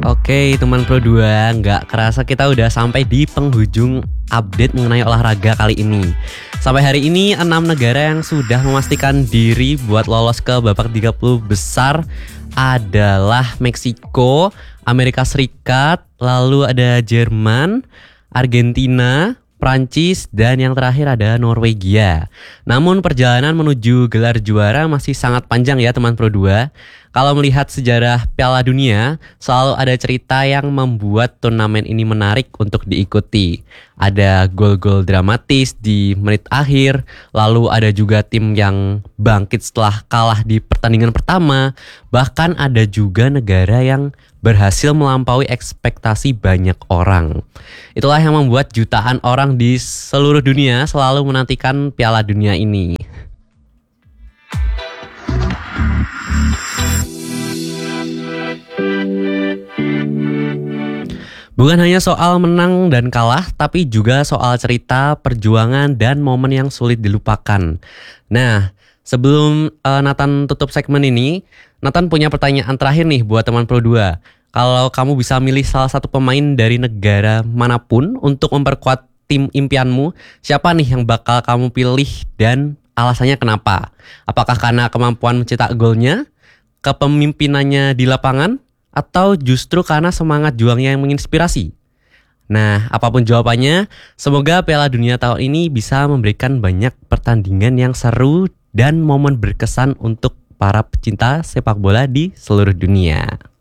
Oke teman Pro 2, nggak kerasa kita udah sampai di penghujung update mengenai olahraga kali ini. Sampai hari ini 6 negara yang sudah memastikan diri buat lolos ke babak 30 besar adalah Meksiko, Amerika Serikat, lalu ada Jerman, Argentina, Prancis, dan yang terakhir ada Norwegia. Namun perjalanan menuju gelar juara masih sangat panjang ya teman Pro 2. Kalau melihat sejarah Piala Dunia, selalu ada cerita yang membuat turnamen ini menarik untuk diikuti. Ada gol-gol dramatis di menit akhir, lalu ada juga tim yang bangkit setelah kalah di pertandingan pertama. Bahkan ada juga negara yang berhasil melampaui ekspektasi banyak orang. Itulah yang membuat jutaan orang di seluruh dunia selalu menantikan Piala Dunia ini. Bukan hanya soal menang dan kalah, tapi juga soal cerita, perjuangan, dan momen yang sulit dilupakan. Nah, sebelum Nathan tutup segmen ini, Nathan punya pertanyaan terakhir nih buat teman Pro 2. Kalau kamu bisa milih salah satu pemain dari negara manapun untuk memperkuat tim impianmu, siapa nih yang bakal kamu pilih dan alasannya kenapa? Apakah karena kemampuan mencetak golnya, kepemimpinannya di lapangan, atau justru karena semangat juangnya yang menginspirasi? Nah, apapun jawabannya, semoga Piala Dunia tahun ini bisa memberikan banyak pertandingan yang seru dan momen berkesan untuk para pecinta sepak bola di seluruh dunia.